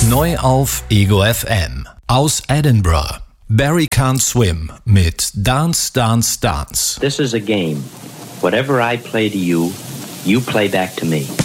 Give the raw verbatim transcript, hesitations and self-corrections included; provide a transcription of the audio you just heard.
Neu auf Ego F M. Aus Edinburgh. Barry Can't Swim mit Dance, Dance, Dance. This is a game. Whatever I play to you, you play back to me.